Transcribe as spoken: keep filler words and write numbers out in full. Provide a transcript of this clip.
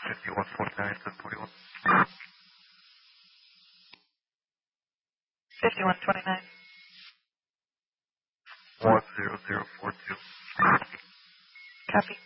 fifty-one forty-nine, seven forty-one. fifty-one twenty-nine. one zero zero four two. Copy.